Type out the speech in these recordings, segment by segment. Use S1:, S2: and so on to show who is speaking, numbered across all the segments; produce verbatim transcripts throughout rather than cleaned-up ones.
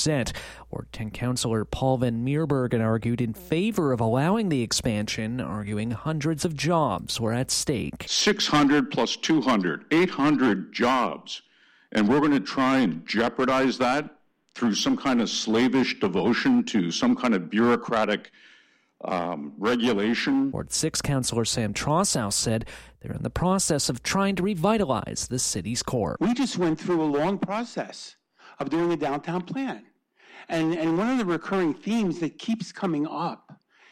S1: percent. Ward ten Councillor Paul Van Meerbergen argued in favor of allowing the expansion, arguing hundreds of jobs were at stake.
S2: six hundred plus two hundred, eight hundred jobs. And we're going to try and jeopardize that through some kind of slavish devotion to some kind of bureaucratic um, regulation.
S1: Ward six Councillor Sam Trossow said they're in the process of trying to revitalize the city's core.
S3: We just went through a long process of doing a downtown plan. And, and one of the recurring themes that keeps coming up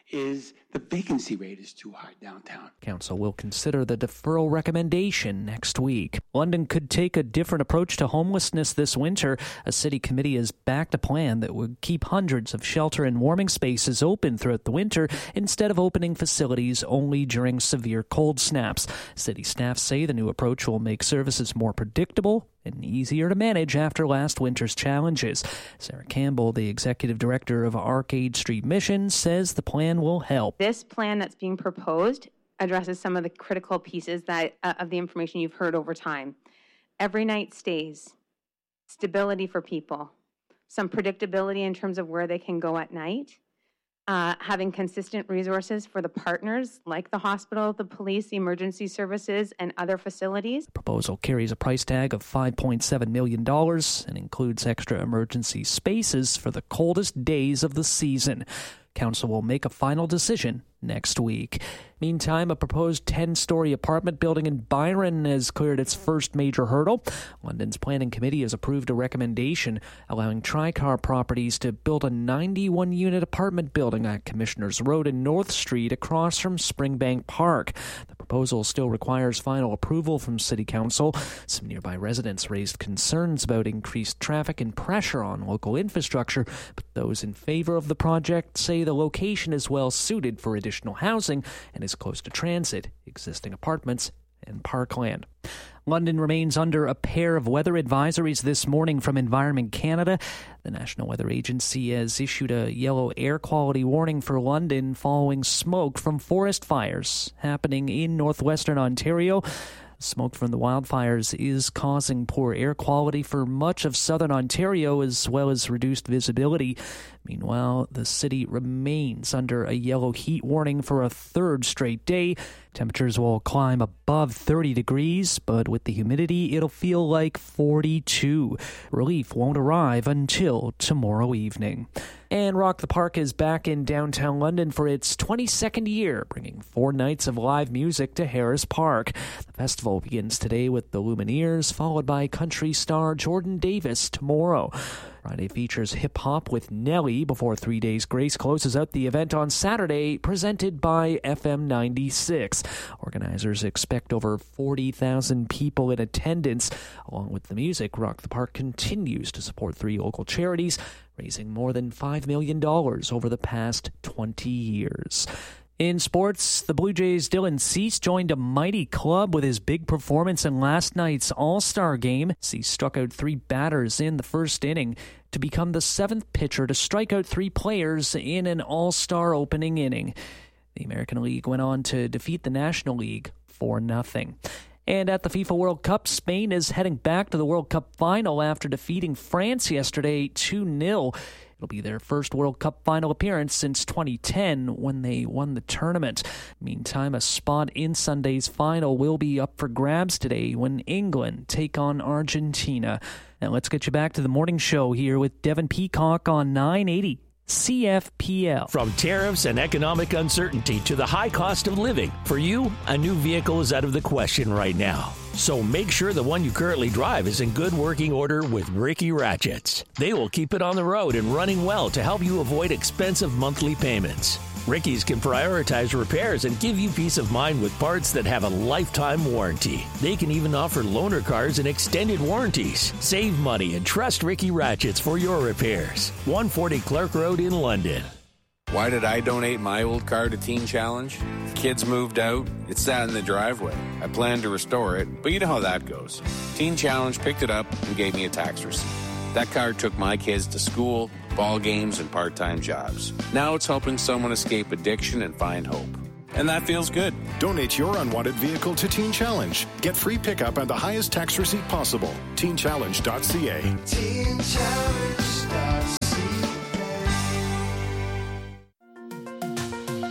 S3: is the vacancy rate is too high downtown.
S1: Council will consider the deferral recommendation next week. London could take a different approach to homelessness this winter. A city committee has backed a plan that would keep hundreds of shelter and warming spaces open throughout the winter instead of opening facilities only during severe cold snaps. City staff say the new approach will make services more predictable and easier to manage after last winter's challenges. Sarah Campbell, the executive director of Arcade Street Mission, says the plan will help.
S4: This plan that's being proposed addresses some of the critical pieces that uh, of the information you've heard over time. Every night stays, stability for people, some predictability in terms of where they can go at night, uh, having consistent resources for the partners like the hospital, the police, the emergency services, and other facilities.
S1: The proposal carries a price tag of five point seven million dollars and includes extra emergency spaces for the coldest days of the season. Council will make a final decision next week. Meantime, a proposed ten-story apartment building in Byron has cleared its first major hurdle. London's Planning Committee has approved a recommendation allowing Tricar Properties to build a ninety-one unit apartment building at Commissioners Road and North Street across from Springbank Park. The proposal still requires final approval from City Council. Some nearby residents raised concerns about increased traffic and pressure on local infrastructure, but those in favor of the project say the location is well suited for additional housing and is close to transit, existing apartments, and parkland. London remains under a pair of weather advisories this morning from Environment Canada. The National Weather Agency has issued a yellow air quality warning for London following smoke from forest fires happening in northwestern Ontario. Smoke from the wildfires is causing poor air quality for much of southern Ontario as well as reduced visibility. Meanwhile, the city remains under a yellow heat warning for a third straight day. Temperatures will climb above thirty degrees, but with the humidity, it'll feel like forty-two. Relief won't arrive until tomorrow evening. And Rock the Park is back in downtown London for its twenty-second year, bringing four nights of live music to Harris Park. The festival begins today with the Lumineers, followed by country star Jordan Davis tomorrow. Friday features hip-hop with Nelly before Three Days Grace closes out the event on Saturday, presented by F M ninety-six. Organizers expect over forty thousand people in attendance. Along with the music, Rock the Park continues to support three local charities, raising more than five million dollars over the past twenty years. In sports, the Blue Jays' Dylan Cease joined a mighty club with his big performance in last night's All-Star game. Cease struck out three batters in the first inning to become the seventh pitcher to strike out three players in an All-Star opening inning. The American League went on to defeat the National League four nothing. And at the FIFA World Cup, Spain is heading back to the World Cup final after defeating France yesterday two nil. It'll be their first World Cup final appearance since twenty ten when they won the tournament. Meantime, a spot in Sunday's final will be up for grabs today when England take on Argentina. Now let's get you back to the morning show here with Devin Peacock on nine eighty C F P L.
S5: From tariffs and economic uncertainty to the high cost of living, for you, a new vehicle is out of the question right now. So make sure the one you currently drive is in good working order with Ricky Ratchets. They will keep it on the road and running well to help you avoid expensive monthly payments. Ricky's can prioritize repairs and give you peace of mind with parts that have a lifetime warranty. They can even offer loaner cars and extended warranties. Save money and trust Ricky Ratchets for your repairs. one forty Clark Road in London.
S6: Why did I donate my old car to Teen Challenge? The kids moved out. It sat in the driveway. I planned to restore it, but you know how that goes. Teen Challenge picked it up and gave me a tax receipt. That car took my kids to school, ball games, and part-time jobs. Now it's helping someone escape addiction and find hope. And that feels good.
S7: Donate your unwanted vehicle to Teen Challenge. Get free pickup and the highest tax receipt possible. teen challenge dot c a. teen challenge dot c a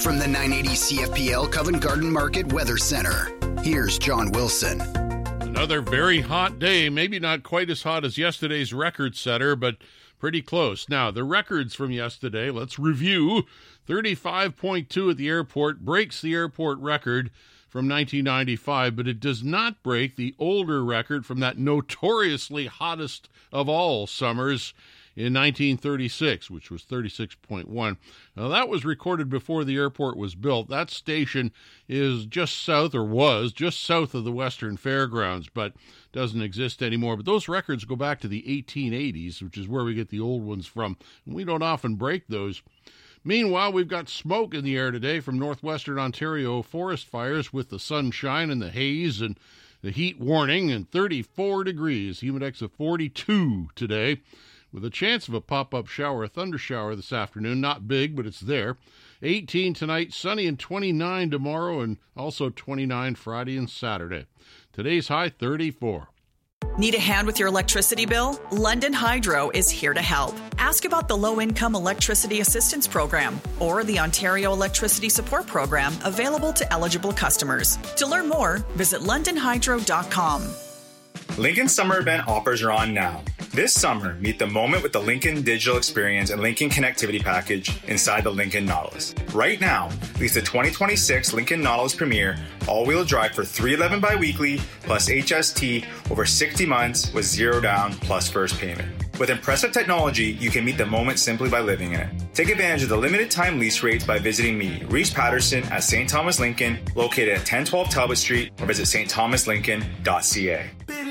S8: From the nine eighty C F P L Covent Garden Market Weather Center, here's John Wilson.
S9: Another very hot day, maybe not quite as hot as yesterday's record setter, but pretty close. Now, the records from yesterday, let's review. thirty-five point two at the airport breaks the airport record from nineteen ninety-five, but it does not break the older record from that notoriously hottest of all summers in nineteen thirty-six, which was thirty-six point one. Now, that was recorded before the airport was built. That station is just south, or was, just south of the Western Fairgrounds, but doesn't exist anymore. But those records go back to the eighteen eighties, which is where we get the old ones from, and we don't often break those. Meanwhile, we've got smoke in the air today from northwestern Ontario forest fires with the sunshine and the haze and the heat warning, and thirty-four degrees, humidex of forty-two today, with a chance of a pop-up shower, a thunder shower this afternoon. Not big, but it's there. eighteen tonight, sunny and twenty-nine tomorrow, and also twenty-nine Friday and Saturday. Today's high, thirty-four.
S10: Need a hand with your electricity bill? London Hydro is here to help. Ask about the Low-Income Electricity Assistance Program or the Ontario Electricity Support Program available to eligible customers. To learn more, visit london hydro dot com.
S11: Lincoln Summer Event offers are on now. This summer, meet the moment with the Lincoln Digital Experience and Lincoln Connectivity Package inside the Lincoln Nautilus. Right now, lease the twenty twenty-six Lincoln Nautilus Premier all-wheel drive for three hundred eleven dollars biweekly plus H S T over sixty months with zero down plus first payment. With impressive technology, you can meet the moment simply by living in it. Take advantage of the limited time lease rates by visiting me, Reese Patterson, at Saint Thomas Lincoln, located at ten twelve Talbot Street, or visit s t thomas lincoln dot c a.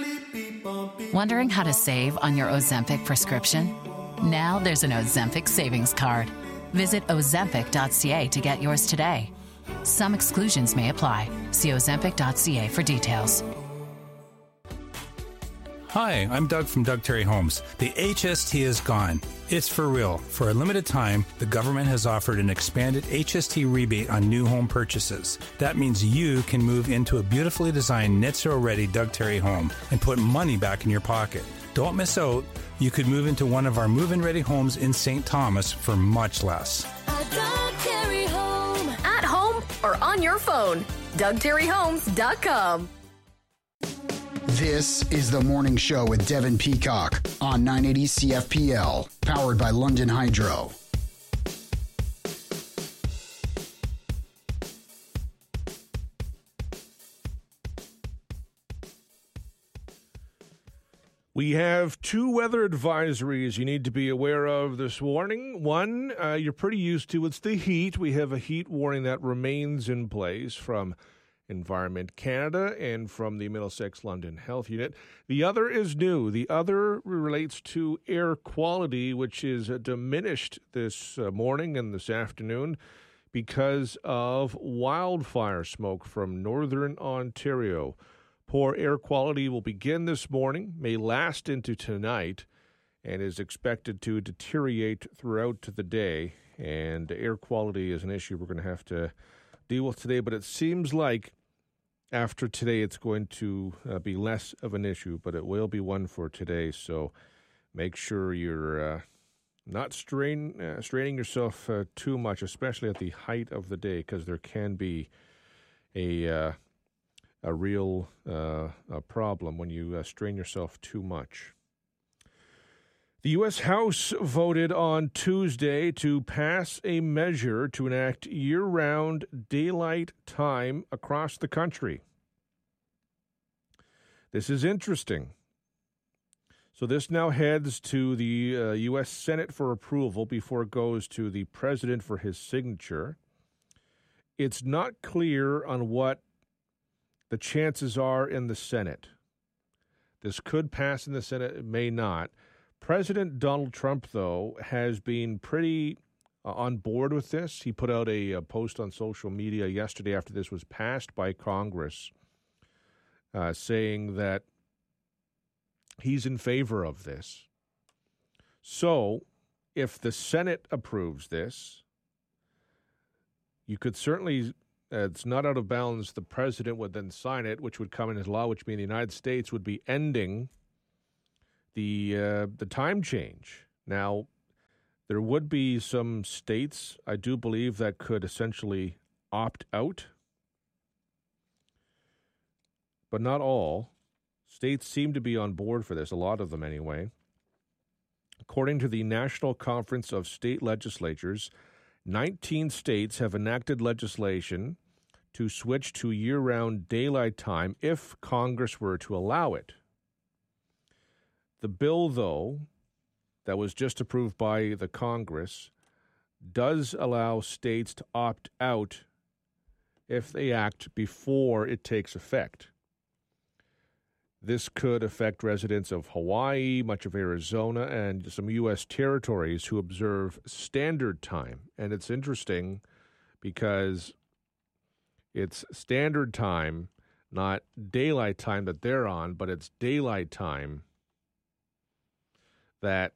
S12: Wondering how to save on your Ozempic prescription? Now there's an Ozempic savings card. Visit ozempic dot c a to get yours today. Some exclusions may apply. See ozempic dot c a for details.
S13: Hi, I'm Doug from Doug Terry Homes. The H S T is gone. It's for real. For a limited time, the government has offered an expanded H S T rebate on new home purchases. That means you can move into a beautifully designed N H T S O-ready Doug Terry home and put money back in your pocket. Don't miss out. You could move into one of our move-in-ready homes in Saint Thomas for much less.
S14: A Doug Terry home. At home or on your phone. doug terry homes dot com.
S8: This is The Morning Show with Devin Peacock on nine eighty C F P L, powered by London Hydro.
S15: We have two weather advisories you need to be aware of this morning. One, uh, you're pretty used to. It's the heat. We have a heat warning that remains in place from Environment Canada and from the Middlesex London Health Unit. The other is new. The other relates to air quality, which is uh, diminished this uh, morning and this afternoon because of wildfire smoke from northern Ontario. Poor air quality will begin this morning, may last into tonight, and is expected to deteriorate throughout the day. And air quality is an issue we're going to have to deal with today, but it seems like after today it's going to uh, be less of an issue, but it will be one for today. So make sure you're uh, not strain, uh, straining yourself uh, too much, especially at the height of the day, because there can be a uh, a real uh, a problem when you uh, strain yourself too much. The U S House voted on Tuesday to pass a measure to enact year-round daylight time across the country. This is interesting. So this now heads to the uh, U S Senate for approval before it goes to the President for his signature. It's not clear on what the chances are in the Senate. This could pass in the Senate, it may not. President Donald Trump, though, has been pretty uh, on board with this. He put out a, a post on social media yesterday after this was passed by Congress, uh, saying that he's in favor of this. So, if the Senate approves this, you could certainly, uh, it's not out of bounds, the president would then sign it, which would come into law, which means the United States would be ending the uh, the time change. Now, There would be some states, I do believe, that could essentially opt out, but not all. States seem to be on board for this, a lot of them anyway. According to the National Conference of State Legislatures, nineteen states have enacted legislation to switch to year-round daylight time if Congress were to allow it. The bill, though, that was just approved by the Congress, does allow states to opt out if they act before it takes effect. This could affect residents of Hawaii, much of Arizona, and some U S territories who observe standard time. And it's interesting because it's standard time, not daylight time that they're on, but it's daylight time that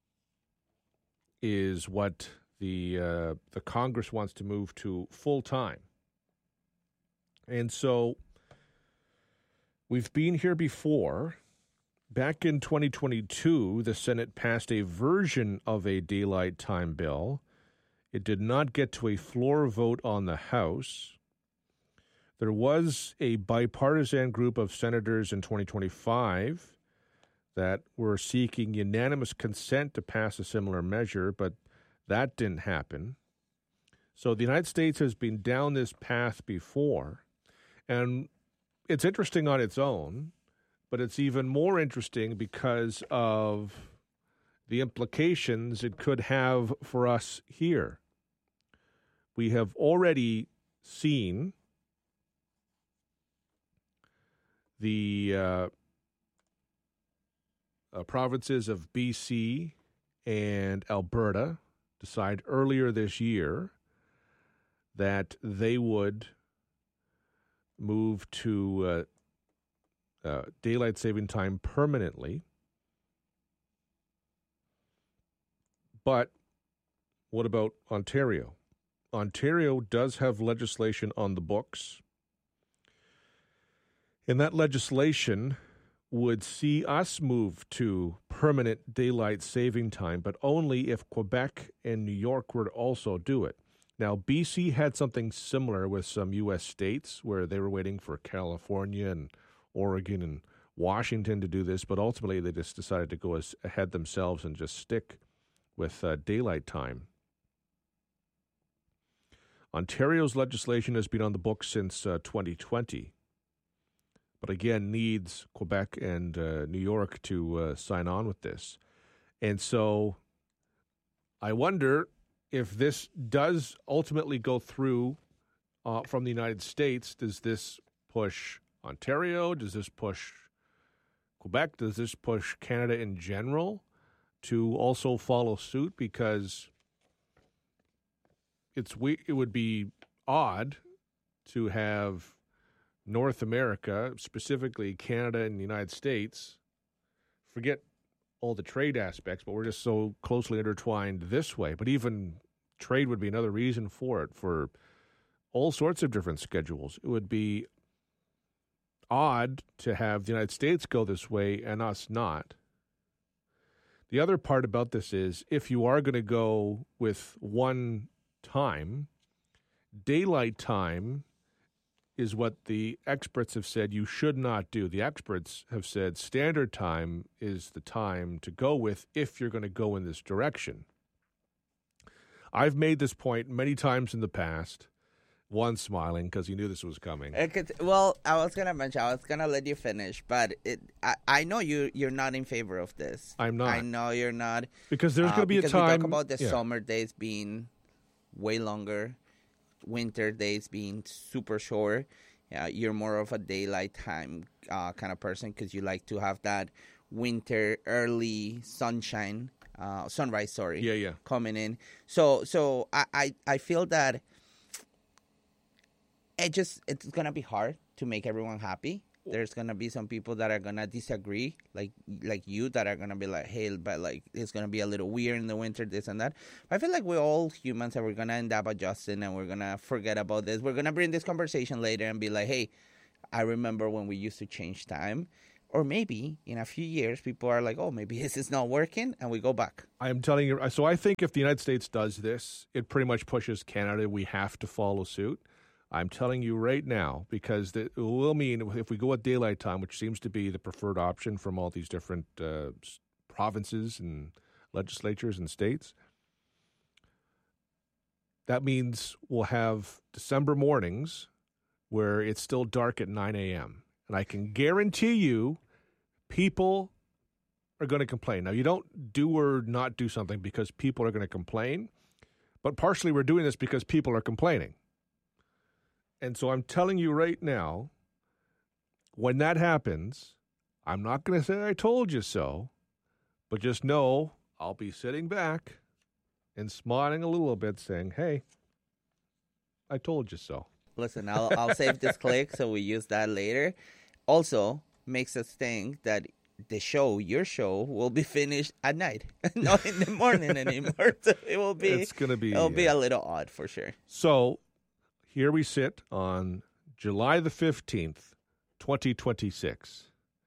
S15: is what the uh, the Congress wants to move to full time. And so we've been here before. Back in twenty twenty-two, the Senate passed a version of a daylight time bill. It did not get to a floor vote on the House. There was a bipartisan group of senators in twenty twenty-five that were seeking unanimous consent to pass a similar measure, but that didn't happen. So the United States has been down this path before, and it's interesting on its own, but it's even more interesting because of the implications it could have for us here. We have already seen the uh, uh, provinces of B C and Alberta decide earlier this year that they would move to uh, uh, daylight saving time permanently. But what about Ontario? Ontario does have legislation on the books, and that legislation would see us move to permanent daylight saving time, but only if Quebec and New York were to also do it. Now, B C had something similar with some U S states where they were waiting for California and Oregon and Washington to do this, but ultimately they just decided to go ahead themselves and just stick with uh, daylight time. Ontario's legislation has been on the books since uh, twenty twenty, but again needs Quebec and uh, New York to uh, sign on with this. And so I wonder if this does ultimately go through uh, from the United States. Does this push Ontario? Does this push Quebec? Does this push Canada in general to also follow suit? Because it's we it would be odd to have North America, specifically Canada and the United States, forget all the trade aspects, but we're just so closely intertwined this way. But even trade would be another reason for it, for all sorts of different schedules. It would be odd to have the United States go this way and us not. The other part about this is if you are going to go with one time, daylight time is what the experts have said you should not do. The experts have said standard time is the time to go with if you're going to go in this direction. I've made this point many times in the past. One smiling because he knew this was coming.
S16: It could, well, I was going to mention, I was going to let you finish, but it, I, I know you, you're not in favor of this.
S15: I'm not.
S16: I know you're not.
S15: Because there's going to
S16: uh,
S15: be a
S16: because
S15: time.
S16: Because we talk about the
S15: yeah.
S16: summer days being way longer, winter days being super short. Yeah, you're more of a daylight time uh, kind of person because you like to have that winter early sunshine, uh, sunrise, sorry,
S15: yeah, yeah.
S16: coming in. So so I, I, I feel that it just it's going to be hard to make everyone happy. There's going to be some people that are going to disagree, like like you, that are going to be like, hey, but like it's going to be a little weird in the winter, this and that. But I feel like we're all humans and we're going to end up adjusting and we're going to forget about this. We're going to bring this conversation later and be like, hey, I remember when we used to change time. Or maybe in a few years, people are like, oh, maybe this is not working, and we go back.
S15: I am telling you. So I think if the United States does this, it pretty much pushes Canada. We have to follow suit. I'm telling you right now, because it will mean if we go at daylight time, which seems to be the preferred option from all these different uh, provinces and legislatures and states, that means we'll have December mornings where it's still dark at nine a.m. And I can guarantee you people are going to complain. Now, you don't do or not do something because people are going to complain, but partially we're doing this because people are complaining. And so I'm telling you right now, when that happens, I'm not going to say I told you so, but just know I'll be sitting back and smiling a little bit saying, hey, I told you so.
S16: Listen, I'll, I'll save this clip so we use that later. Also, makes us think that the show, your show, will be finished at night, not in the morning anymore. So it will be.
S15: It's going to be.
S16: It'll be
S15: uh,
S16: a little odd for sure.
S15: So here we sit on July the fifteenth, twenty twenty-six.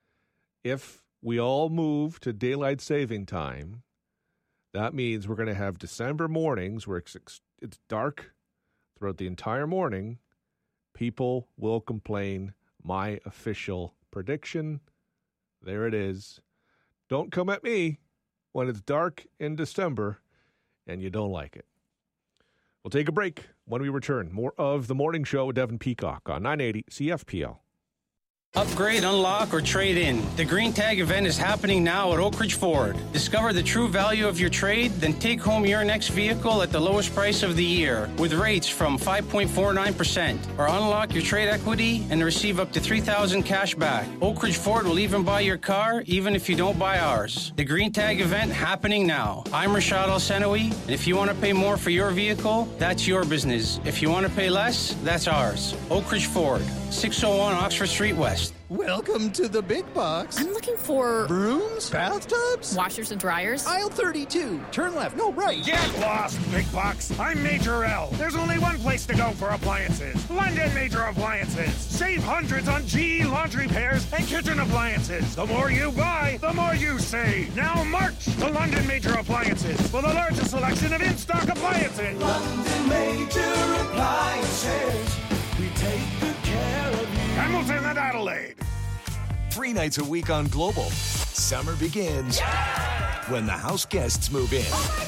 S15: If we all move to daylight saving time, that means we're going to have December mornings where it's, it's dark throughout the entire morning. People will complain. My official prediction. There it is. Don't come at me when it's dark in December and you don't like it. We'll take a break. When we return, more of The Morning Show with Devin Peacock on nine eighty C F P L.
S17: Upgrade, unlock, or trade in. The Green Tag event is happening now at Oak Ridge Ford. Discover the true value of your trade, then take home your next vehicle at the lowest price of the year with rates from five point four nine percent. Or unlock your trade equity and receive up to three thousand dollars cash back. Oak Ridge Ford will even buy your car, even if you don't buy ours. The Green Tag event happening now. I'm Rashad Al-Senawi, and if you want to pay more for your vehicle, that's your business. If you want to pay less, that's ours. Oak Ridge Ford, six oh one Oxford Street West.
S18: Welcome to the big box.
S14: I'm looking for
S18: brooms, bathtubs,
S14: washers and dryers.
S18: Aisle thirty-two. Turn left. No, right.
S19: Get lost, big box. I'm Major L. There's only one place to go for appliances. London Major Appliances. Save hundreds on G E laundry pairs and kitchen appliances. The more you buy, the more you save. Now march to London Major Appliances for the largest selection of in-stock appliances.
S20: London Major Appliances. We take good care of you.
S19: Hamilton and Adelaide.
S21: Three nights a week on Global. Summer begins yeah! when the house guests move in.
S20: Oh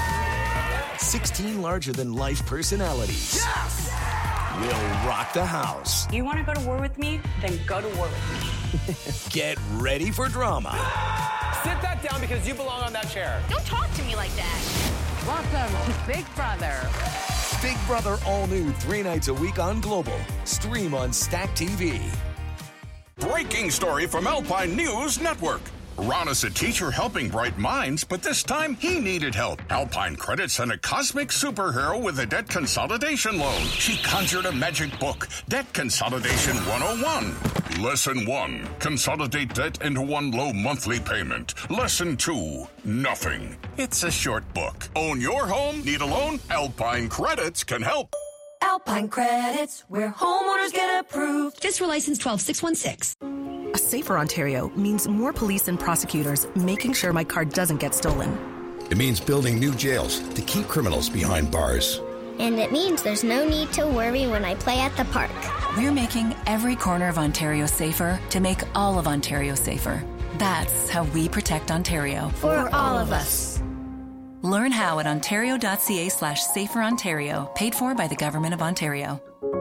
S20: my God!
S21: sixteen larger-than-life personalities
S20: yes!
S21: will rock the house.
S22: You want to go to war with me? Then go to war with
S21: me. Get ready for drama.
S23: Sit that down because you belong on that chair.
S14: Don't talk to me like that.
S24: Welcome to Big Brother.
S21: Big Brother all new three nights a week on Global. Stream on Stack T V.
S25: Breaking story from Alpine News Network. Ron is a teacher helping bright minds, but this time he needed help. Alpine Credit sent a cosmic superhero with a debt consolidation loan. She conjured a magic book, Debt Consolidation one oh one. Lesson one, consolidate debt into one low monthly payment. Lesson two, nothing. It's a short book. Own your home? Need a loan? Alpine Credits can help.
S26: Alpine Credits, where homeowners get approved.
S27: FSRA license twelve six one six.
S28: A safer Ontario means more police and prosecutors making sure my car doesn't get stolen.
S29: It means building new jails to keep criminals behind bars.
S30: And it means there's no need to worry when I play at the park.
S28: We're making every corner of Ontario safer to make all of Ontario safer. That's how we protect Ontario.
S30: For, For all, all of us.
S28: Learn how at ontario.ca slash safer Ontario. Paid for by the Government of Ontario.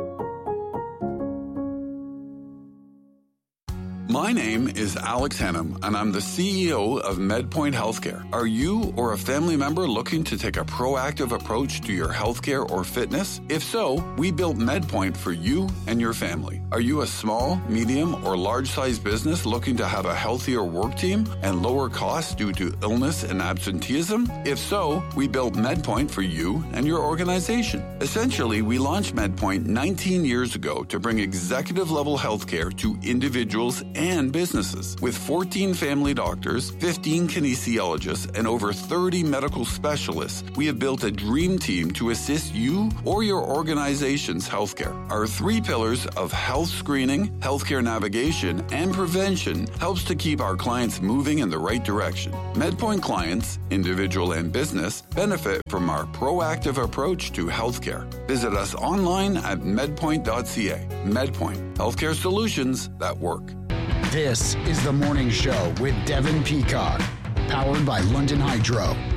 S31: My name is Alex Hannum, and I'm the C E O of MedPoint Healthcare. Are you or a family member looking to take a proactive approach to your healthcare or fitness? If so, we built MedPoint for you and your family. Are you a small, medium, or large-sized business looking to have a healthier work team and lower costs due to illness and absenteeism? If so, we built MedPoint for you and your organization. Essentially, we launched MedPoint nineteen years ago to bring executive-level healthcare to individuals and and businesses. With fourteen family doctors, fifteen kinesiologists, and over thirty medical specialists, we have built a dream team to assist you or your organization's healthcare. Our three pillars of health screening, healthcare navigation, and prevention helps to keep our clients moving in the right direction. MedPoint clients, individual and business, benefit from our proactive approach to healthcare. Visit us online at medpoint dot c a. MedPoint, healthcare solutions that work.
S8: This is the morning show with Devin Peacock, powered by London Hydro.